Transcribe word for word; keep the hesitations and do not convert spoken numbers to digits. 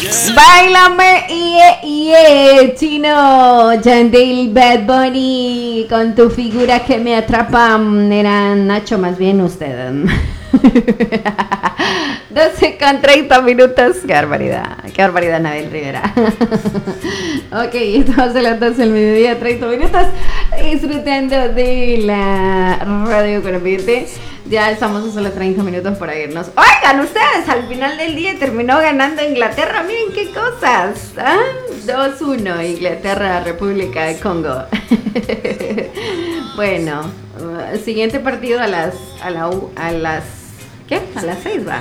Bailame, iye, iye, chino, Yandel, Bad Bunny, con tu figura que me atrapa, era Nacho, más bien usted. doce con treinta minutos, qué barbaridad, qué barbaridad, Nabel Rivera. Ok, estamos a las doce del mediodía, treinta minutos, disfrutando de la radio con ambiente. Ya estamos a solo treinta minutos para irnos. Oigan, ustedes, al final del día terminó ganando Inglaterra. Miren qué cosas. ¿Ah? dos uno, Inglaterra, República de Congo. Bueno, uh, siguiente partido a las, a, la, a las, ¿qué? A las seis va.